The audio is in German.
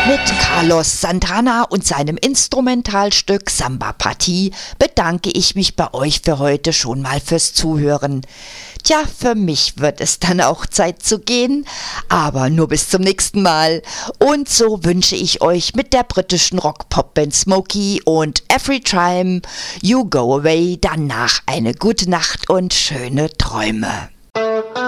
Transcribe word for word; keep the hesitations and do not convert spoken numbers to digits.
Mit Carlos Santana und seinem Instrumentalstück Samba Partie bedanke ich mich bei euch für heute schon mal fürs Zuhören. Tja, für mich wird es dann auch Zeit zu gehen, aber nur bis zum nächsten Mal. Und so wünsche ich euch mit der britischen Rock-Pop-Band Smokey und Every Time You Go Away danach eine gute Nacht und schöne Träume.